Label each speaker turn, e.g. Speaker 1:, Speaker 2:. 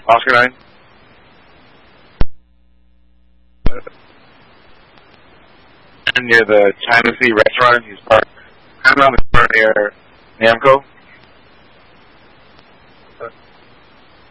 Speaker 1: Oscar 9. Near the China Sea restaurant, he's parked kind of on the corner near Namco.